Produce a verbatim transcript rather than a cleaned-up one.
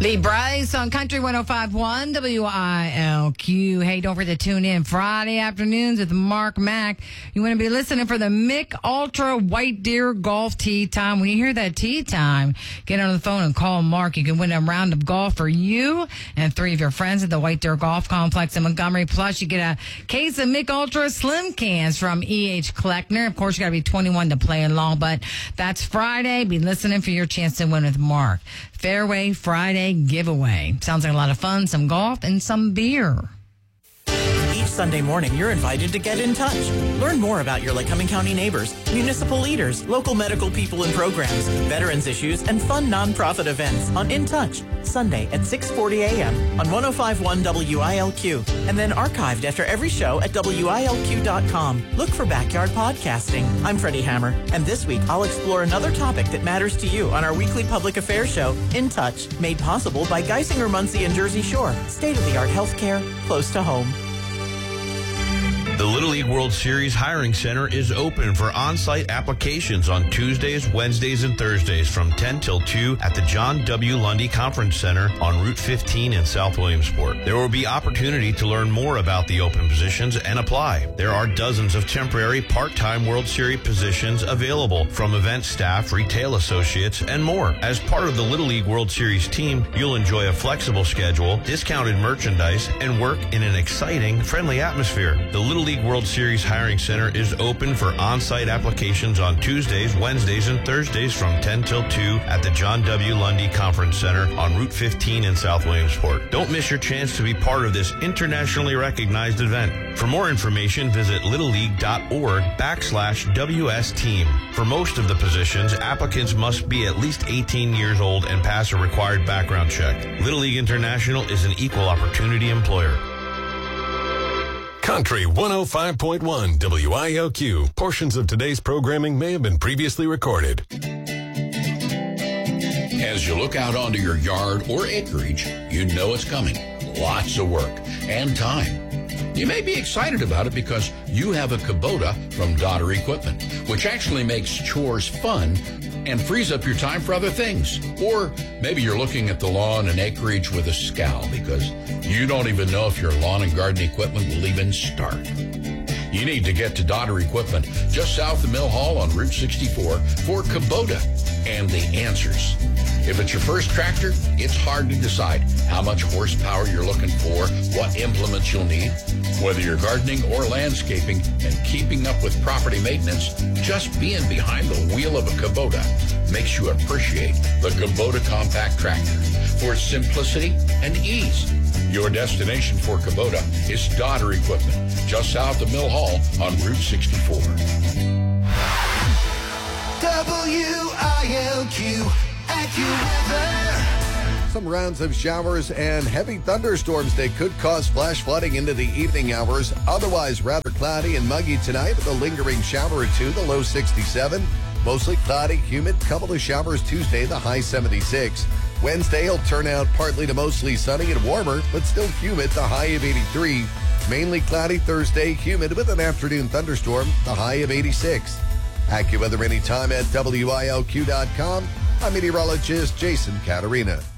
Lee Bryce on Country one oh five point one W I L Q. Hey, don't forget to tune in Friday afternoons with Mark Mack. You want to be listening for the Mick Ultra White Deer Golf Tee Time. When you hear that tee time, get on the phone and call Mark. You can win a round of golf for you and three of your friends at the White Deer Golf Complex in Montgomery. Plus, you get a case of Mick Ultra Slim Cans from E H Kleckner. Of course, you got to be twenty-one to play along, but that's Friday. Be listening for your chance to win with Mark. Fairway Friday giveaway. Sounds like a lot of fun, some golf, and some beer. Each Sunday morning, you're invited to get in touch. Learn more about your Lycoming County neighbors, municipal leaders, local medical people and programs, veterans issues, and fun nonprofit events on In Touch, Sunday at six forty a.m. on one oh five point one W I L Q, and then archived after every show at W I L Q dot com. Look for Backyard Podcasting. I'm Freddie Hammer, and this week I'll explore another topic that matters to you on our weekly public affairs show, In Touch, made possible by Geisinger, Muncie, and Jersey Shore. State-of-the-art healthcare close to home. The Little League World Series Hiring Center is open for on-site applications on Tuesdays, Wednesdays, and Thursdays from ten till two at the John W. Lundy Conference Center on Route fifteen in South Williamsport. There will be opportunity to learn more about the open positions and apply. There are dozens of temporary part-time World Series positions available from event staff, retail associates, and more. As part of the Little League World Series team, you'll enjoy a flexible schedule, discounted merchandise, and work in an exciting, friendly atmosphere. The Little League World Series Hiring Center is open for on-site applications on Tuesdays, Wednesdays, and Thursdays from ten till two at the John W. Lundy Conference Center on Route fifteen in South Williamsport. Don't miss your chance to be part of this internationally recognized event. For more information, visit littleleague.org backslash WS team. For most of the positions, applicants must be at least eighteen years old and pass a required background check. Little League International is an equal opportunity employer. Country one oh five point one W I L Q. Portions of today's programming may have been previously recorded. As you look out onto your yard or acreage, you know it's coming. Lots of work and time. You may be excited about it because you have a Kubota from Dodder Equipment, which actually makes chores fun and frees up your time for other things. Or maybe you're looking at the lawn and acreage with a scowl because you don't even know if your lawn and garden equipment will even start. You need to get to Dodder Equipment just south of Mill Hall on Route sixty-four for Kubota and the answers. If it's your first tractor, it's hard to decide how much horsepower you're looking for, what implements you'll need. Whether you're gardening or landscaping and keeping up with property maintenance, just being behind the wheel of a Kubota makes you appreciate the Kubota Compact Tractor for its simplicity and ease. Your destination for Kubota is Dodder Equipment, just south of Mill Hall on Route sixty-four. W I L Q AccuWeather. Some rounds of showers and heavy thunderstorms that could cause flash flooding into the evening hours. Otherwise, rather cloudy and muggy tonight with a lingering shower or two, the low sixty-seven. Mostly cloudy, humid, couple of showers Tuesday, the high seventy-six. Wednesday will turn out partly to mostly sunny and warmer, but still humid, the high of eighty-three. Mainly cloudy Thursday, humid with an afternoon thunderstorm, the high of eighty-six. AccuWeather anytime at W I L Q dot com. I'm meteorologist Jason Caterina.